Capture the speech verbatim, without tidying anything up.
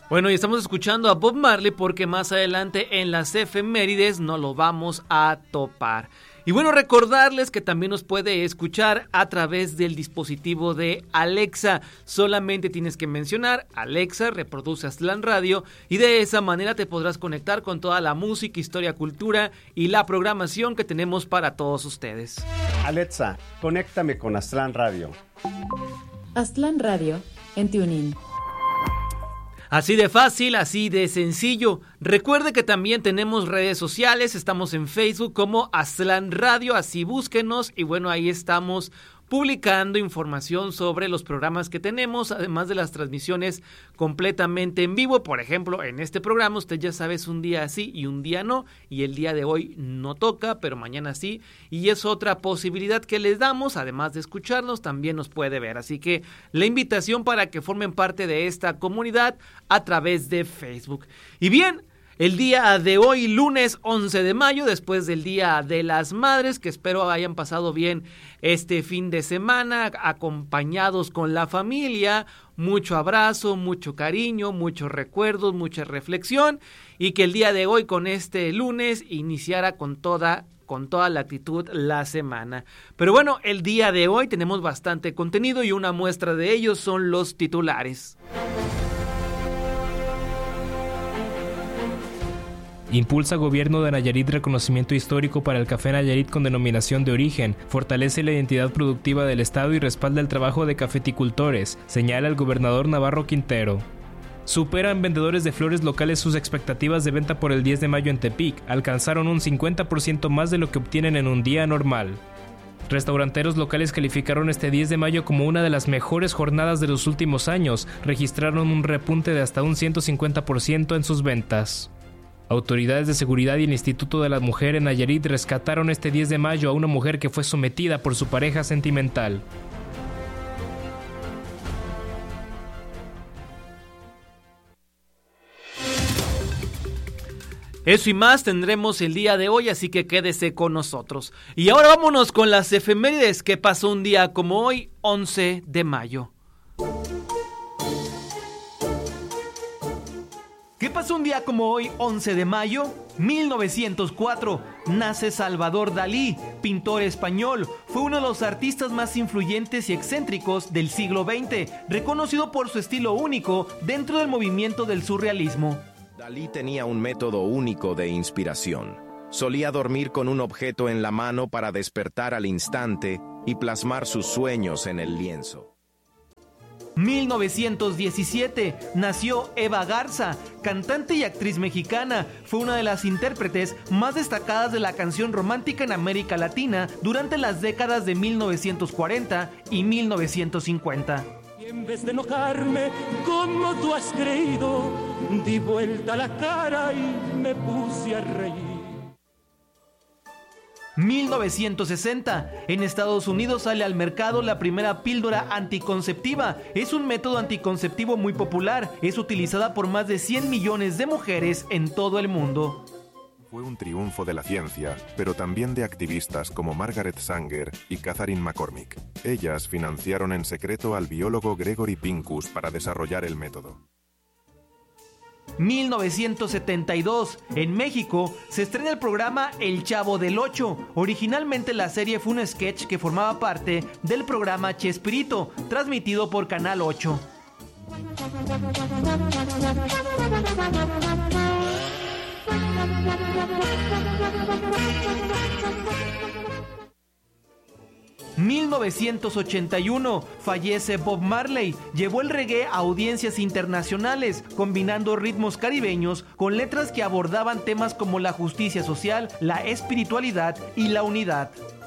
Bueno, y estamos escuchando a Bob Marley porque más adelante en las efemérides no lo vamos a topar. Y bueno, recordarles que también nos puede escuchar a través del dispositivo de Alexa. Solamente tienes que mencionar Alexa, reproduce Aztlán Radio y de esa manera te podrás conectar con toda la música, historia, cultura y la programación que tenemos para todos ustedes. Alexa, conéctame con Aztlán Radio. Aztlán Radio en TuneIn. Así de fácil, así de sencillo. Recuerde que también tenemos redes sociales, estamos en Facebook como Aztlán Radio, así búsquenos y bueno, ahí estamos publicando información sobre los programas que tenemos, además de las transmisiones completamente en vivo. Por ejemplo, en este programa usted ya sabe, es un día sí y un día no, y el día de hoy no toca, pero mañana sí, y es otra posibilidad que les damos, además de escucharnos, también nos puede ver. Así que la invitación para que formen parte de esta comunidad a través de Facebook. Y bien, el día de hoy, lunes once de mayo, después del Día de las Madres, que espero hayan pasado bien este fin de semana, acompañados con la familia, mucho abrazo, mucho cariño, muchos recuerdos, mucha reflexión, y que el día de hoy, con este lunes, iniciara con toda con toda la actitud la semana. Pero bueno, el día de hoy tenemos bastante contenido y una muestra de ellos son los titulares. Impulsa Gobierno de Nayarit reconocimiento histórico para el café Nayarit con denominación de origen, fortalece la identidad productiva del Estado y respalda el trabajo de cafeticultores, señala el gobernador Navarro Quintero. Superan vendedores de flores locales sus expectativas de venta por el diez de mayo en Tepic, alcanzaron un cincuenta por ciento más de lo que obtienen en un día normal. Restauranteros locales calificaron este diez de mayo como una de las mejores jornadas de los últimos años, registraron un repunte de hasta un ciento cincuenta por ciento en sus ventas. Autoridades de seguridad y el Instituto de la Mujer en Nayarit rescataron este diez de mayo a una mujer que fue sometida por su pareja sentimental. Eso y más tendremos el día de hoy, así que quédese con nosotros. Y ahora vámonos con las efemérides que pasó un día como hoy, once de mayo. ¿Qué pasó un día como hoy, once de mayo? mil novecientos cuatro. Nace Salvador Dalí, pintor español. Fue uno de los artistas más influyentes y excéntricos del siglo veinte, reconocido por su estilo único dentro del movimiento del surrealismo. Dalí tenía un método único de inspiración. Solía dormir con un objeto en la mano para despertar al instante y plasmar sus sueños en el lienzo. mil novecientos diecisiete. Nació Eva Garza, cantante y actriz mexicana. Fue una de las intérpretes más destacadas de la canción romántica en América Latina durante las décadas de mil novecientos cuarenta y mil novecientos cincuenta. Y en vez de enojarme, como tú has creído, di vuelta la cara y me puse a reír. mil novecientos sesenta. En Estados Unidos sale al mercado la primera píldora anticonceptiva. Es un método anticonceptivo muy popular. Es utilizada por más de cien millones de mujeres en todo el mundo. Fue un triunfo de la ciencia, pero también de activistas como Margaret Sanger y Catherine McCormick. Ellas financiaron en secreto al biólogo Gregory Pincus para desarrollar el método. mil novecientos setenta y dos. En México se estrena el programa El Chavo del Ocho. Originalmente la serie fue un sketch que formaba parte del programa Chespirito, transmitido por Canal ocho. mil novecientos ochenta y uno. Fallece Bob Marley. Llevó el reggae a audiencias internacionales, combinando ritmos caribeños con letras que abordaban temas como la justicia social, la espiritualidad y la unidad.